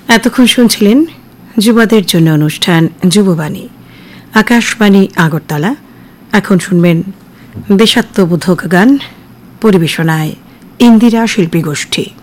এতক্ষণ শুনছিলেন যুবদের জন্য অনুষ্ঠান যুববাণী, আকাশবাণী আগরতলা। এখন শুনবেন দেশাত্মবোধক গান, পরিবেশনায় ইন্দিরা শিল্পী গোষ্ঠী।